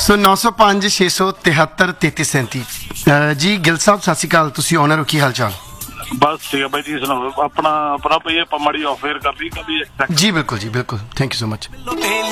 ਸੋ 905 673 3337 ਜੀ ਗਿੱਲ ਸਾਹਿਬ ਸਤਿ ਸ਼੍ਰੀ ਅਕਾਲ, ਤੁਸੀਂ ਓਨਰ ਹੋ, ਕੀ ਹਾਲ ਚਾਲ? ਬਸ ਠੀਕ ਹੈ ਬਾਈ ਜੀ, ਸੁਣਾਓ ਆਪਣਾ ਭਈ ਆਪਾਂ ਮਾੜੀ ਆਫੇਅਰ ਕਰ ਲਈ ਕਦੀ ਜੀ ਬਿਲਕੁਲ ਜੀ ਬਿਲकुल, ਥੈਂਕ ਯੂ ਸੋ ਮਚ।